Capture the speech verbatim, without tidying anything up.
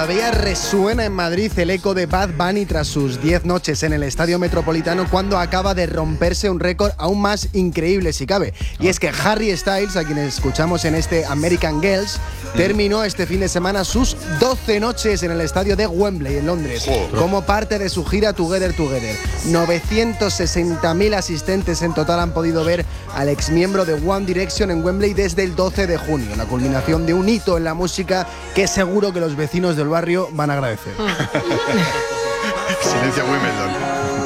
todavía resuena en Madrid el eco de Bad Bunny tras sus diez noches en el Estadio Metropolitano, cuando acaba de romperse un récord aún más increíble si cabe. Y es que Harry Styles, a quien escuchamos en este American Girls, terminó este fin de semana sus doce noches en el estadio de Wembley, en Londres, como parte de su gira Together Together. novecientos sesenta mil asistentes en total han podido ver al exmiembro de One Direction en Wembley desde el doce de junio, la culminación de un hito en la música que seguro que los vecinos del barrio van a agradecer. Silencio Wimbledon.